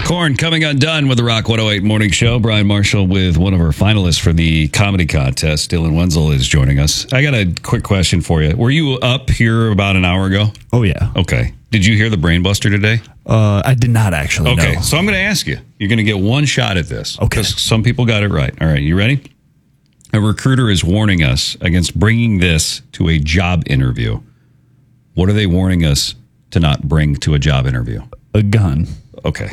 Korn coming undone with the Rock 108 Morning Show. Brian Marshall with one of our finalists for the comedy contest. Dylan Wenzel is joining us. I got a quick question for you. Were you up here about an hour ago? Oh, yeah. Okay. Did you hear the Brainbuster today? I did not actually. Okay, no. So I'm going to ask you. You're going to get one shot at this. Okay. Because some people got it right. All right, you ready? A recruiter is warning us against bringing this to a job interview. What are they warning us to not bring to a job interview? A gun. Okay.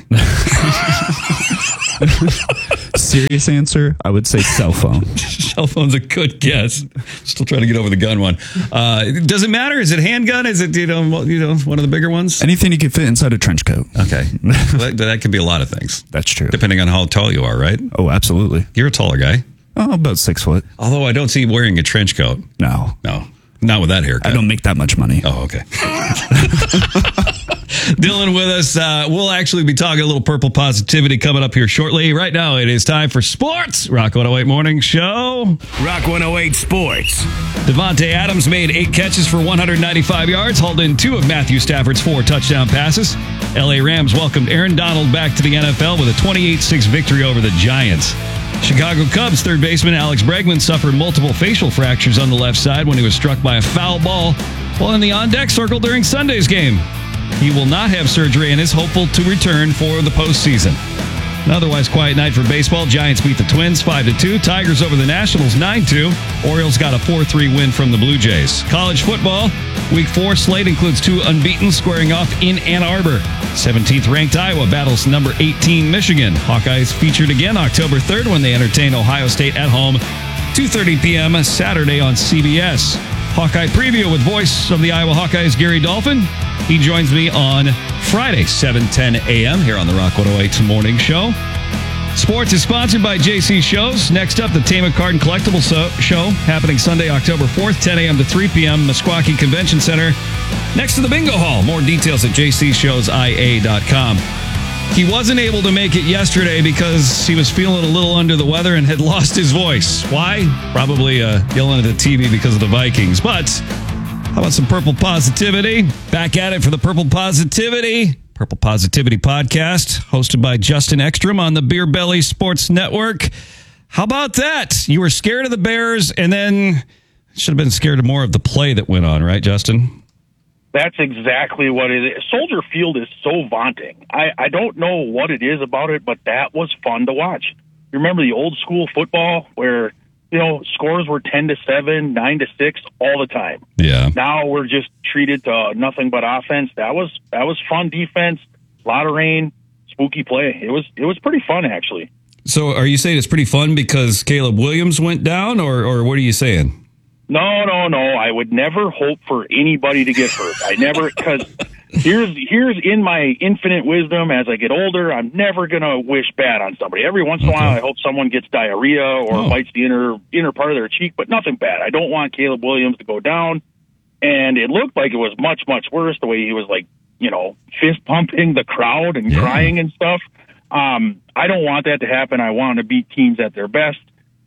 Serious answer, I would say cell phone. Cell phone's a good guess. Still trying to get over the gun one. Does it matter? Is it handgun? Is it one of the bigger ones? Anything you can fit inside a trench coat. Okay. that could be a lot of things. That's true. Depending on how tall you are, right? Oh, absolutely. You're a taller guy. Oh, about 6 foot. Although I don't see you wearing a trench coat. No. Not with that haircut. I don't make that much money. Oh, okay. Dylan with us. We'll actually be talking a little purple positivity coming up here shortly. Right now, it is time for sports. Rock 108 Morning Show. Rock 108 Sports. Devontae Adams made 8 catches for 195 yards, hauled in 2 of Matthew Stafford's 4 touchdown passes. LA Rams welcomed Aaron Donald back to the NFL with a 28-6 victory over the Giants. Chicago Cubs third baseman Alex Bregman suffered multiple facial fractures on the left side when he was struck by a foul ball while in the on-deck circle during Sunday's game. He will not have surgery and is hopeful to return for the postseason. An otherwise quiet night for baseball. Giants beat the Twins 5-2. Tigers over the Nationals 9-2. Orioles got a 4-3 win from the Blue Jays. College football, Week 4 slate includes 2 unbeaten squaring off in Ann Arbor. 17th ranked Iowa battles number 18 Michigan. Hawkeyes featured again October 3rd when they entertain Ohio State at home. 2:30 p.m. Saturday on CBS. Hawkeye preview with voice of the Iowa Hawkeyes, Gary Dolphin. He joins me on Friday, 7:10 a.m. here on the Rock 108 Morning Show. Sports is sponsored by JC Shows. Next up, the Tama Card Collectible Show happening Sunday, October 4th, 10 a.m. to 3 p.m. Meskwaki Convention Center next to the Bingo Hall. More details at jcshowsia.com. He wasn't able to make it yesterday because he was feeling a little under the weather and had lost his voice. Why? Probably yelling at the TV because of the Vikings. But how about some Purple Positivity? Back at it for the Purple Positivity podcast, hosted by Justin Ekstrom on the Beer Belly Sports Network. How about that? You were scared of the Bears and then should have been scared of more of the play that went on, right, Justin? That's exactly what it is. Soldier Field is so vaunting. I don't know what it is about it, but that was fun to watch. You remember the old school football where, scores were 10-7, 9-6 all the time. Yeah. Now we're just treated to nothing but offense. That was fun defense, a lot of rain, spooky play. It was pretty fun, actually. So are you saying it's pretty fun because Caleb Williams went down, or what are you saying? No. I would never hope for anybody to get hurt. I never, because here's in my infinite wisdom, as I get older, I'm never going to wish bad on somebody. Every once in a while, I hope someone gets diarrhea or bites the inner part of their cheek, but nothing bad. I don't want Caleb Williams to go down. And it looked like it was much, much worse the way he was fist pumping the crowd and crying and stuff. I don't want that to happen. I want to beat teams at their best.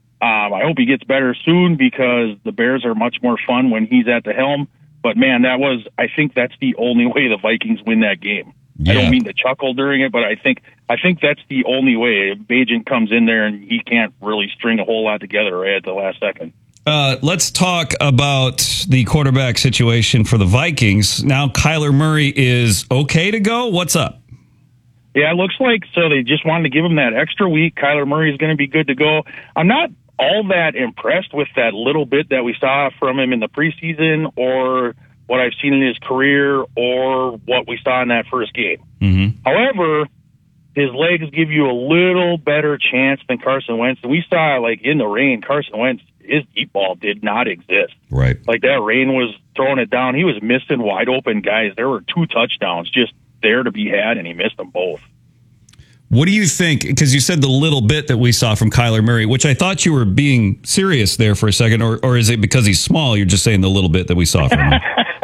I hope he gets better soon because the Bears are much more fun when he's at the helm. But, man, I think that's the only way the Vikings win that game. Yeah. I don't mean to chuckle during it, but I think that's the only way. If Bagent comes in there and he can't really string a whole lot together right at the last second. Let's talk about the quarterback situation for the Vikings. Now Kyler Murray is okay to go. What's up? Yeah, it looks like so they just wanted to give him that extra week. Kyler Murray is going to be good to go. I'm not all that impressed with that little bit that we saw from him in the preseason or what I've seen in his career or what we saw in that first game. Mm-hmm. However, his legs give you a little better chance than Carson Wentz. We saw, in the rain, Carson Wentz, his deep ball did not exist. Right. That rain was throwing it down. He was missing wide open guys. There were 2 touchdowns just there to be had, and he missed them both. What do you think? Because you said the little bit that we saw from Kyler Murray, which I thought you were being serious there for a second, or is it because he's small, you're just saying the little bit that we saw from him?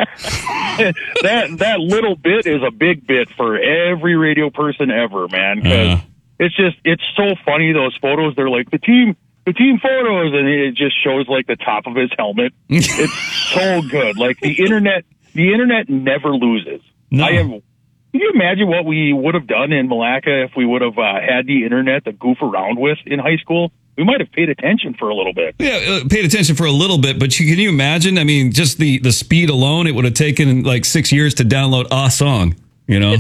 that little bit is a big bit for every radio person ever, man, because it's so funny, those photos. They're like the team photos, and it just shows the top of his helmet. It's so good. The internet never loses. No. you imagine what we would have done in Malacca if we would have had the internet to goof around with in high school? We might have paid attention for a little bit. Yeah, paid attention for a little bit, but can you imagine? I mean, just the speed alone, it would have taken like 6 years to download a song, you know?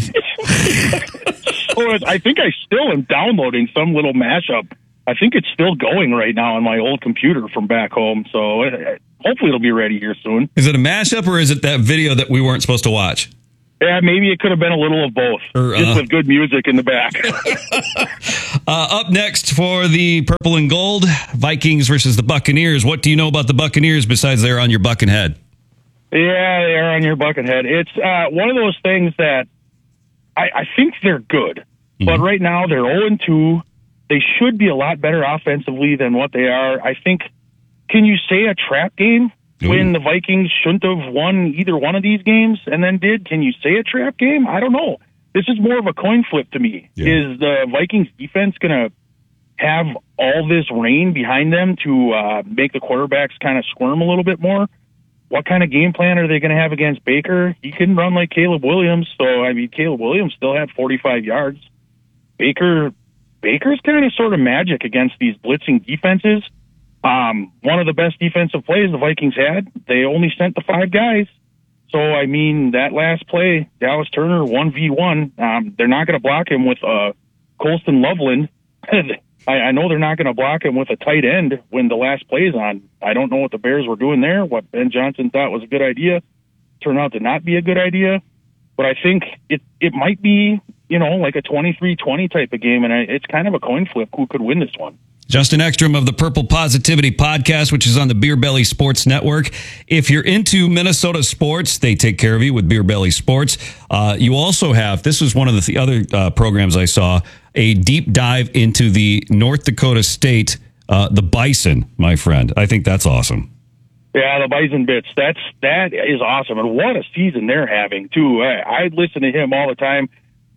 I think I still am downloading some little mashup. I think it's still going right now on my old computer from back home, so hopefully it'll be ready here soon. Is it a mashup or is it that video that we weren't supposed to watch? Yeah, maybe it could have been a little of both, just with good music in the back. Up next for the purple and gold, Vikings versus the Buccaneers. What do you know about the Buccaneers besides they're on your bucking head? Yeah, they are on your bucking head. It's one of those things that I think they're good, but right now they're 0-2. They should be a lot better offensively than what they are. I think, can you say a trap game when the Vikings shouldn't have won either one of these games and then did? Can you say a trap game? I don't know. This is more of a coin flip to me. Yeah. Is the Vikings defense going to have all this rain behind them to make the quarterbacks kind of squirm a little bit more? What kind of game plan are they going to have against Baker? He couldn't run like Caleb Williams. So, I mean, Caleb Williams still had 45 yards. Baker's kind of sort of magic against these blitzing defenses. One of the best defensive plays the Vikings had, they only sent the 5 guys. So, I mean, that last play, Dallas Turner, 1v1, they're not going to block him with Colston Loveland. I know they're not going to block him with a tight end when the last play's on. I don't know what the Bears were doing there, what Ben Johnson thought was a good idea. Turned out to not be a good idea. But I think it might be, like a 23-20 type of game, and it's kind of a coin flip who could win this one. Justin Ekstrom of the Purple Positivity Podcast, which is on the Beer Belly Sports Network. If you're into Minnesota sports, they take care of you with Beer Belly Sports. You also have, this was one of the other programs I saw, a deep dive into the North Dakota State, the Bison, my friend. I think that's awesome. Yeah, the Bison Bits. That is awesome. And what a season they're having, too. I listen to him all the time.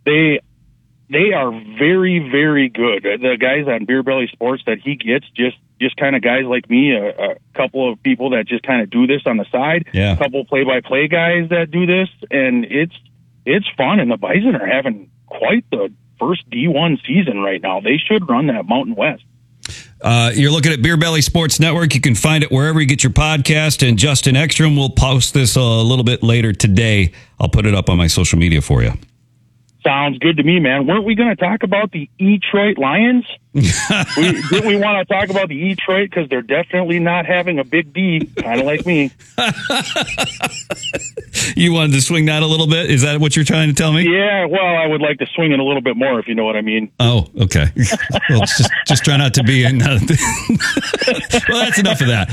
They are very, very good. The guys on Beer Belly Sports that he gets, just kind of guys like me, a couple of people that just kind of do this on the side, a couple play-by-play guys that do this, and it's fun. And the Bison are having quite the first D1 season right now. They should run that Mountain West. You're looking at Beer Belly Sports Network. You can find it wherever you get your podcast, and Justin Ekstrom will post this a little bit later today. I'll put it up on my social media for you. Sounds good to me, man. Weren't we going to talk about the Detroit Lions? Didn't we want to talk about the Detroit because they're definitely not having a big D, kind of like me. You wanted to swing that a little bit? Is that what you're trying to tell me? Yeah, well, I would like to swing it a little bit more, if you know what I mean. Oh, okay. Well, just try not to be in. Well, that's enough of that.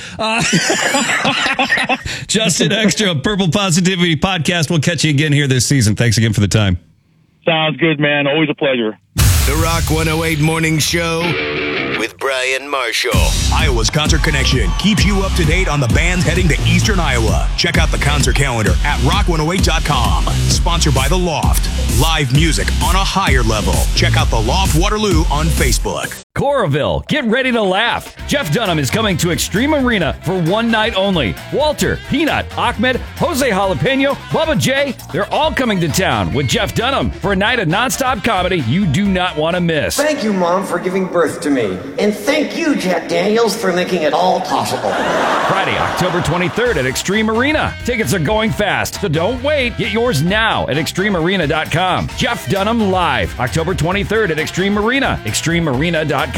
Justin Ekstrom, Purple Positivity Podcast. We'll catch you again here this season. Thanks again for the time. Sounds good, man. Always a pleasure. The Rock 108 Morning Show with Brian Marshall. Iowa's Concert Connection keeps you up to date on the bands heading to Eastern Iowa. Check out the concert calendar at rock108.com. Sponsored by The Loft. Live music on a higher level. Check out The Loft Waterloo on Facebook. Coraville, get ready to laugh. Jeff Dunham is coming to Extreme Arena for one night only. Walter, Peanut, Ahmed, Jose Jalapeno, Bubba J, they're all coming to town with Jeff Dunham for a night of nonstop comedy you do not want to miss. Thank you, Mom, for giving birth to me. And thank you, Jack Daniels, for making it all possible. Friday, October 23rd at Extreme Arena. Tickets are going fast, so don't wait. Get yours now at extremearena.com. Jeff Dunham live, October 23rd at Extreme Arena, extremearena.com.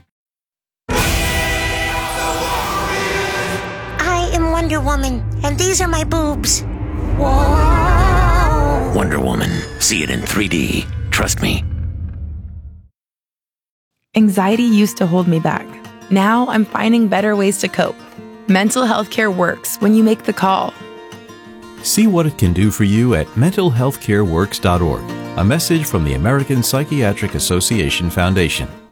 I am Wonder Woman, and these are my boobs. Whoa! Wonder Woman. See it in 3D. Trust me. Anxiety used to hold me back. Now I'm finding better ways to cope. Mental health care works when you make the call. See what it can do for you at mentalhealthcareworks.org. A message from the American Psychiatric Association Foundation.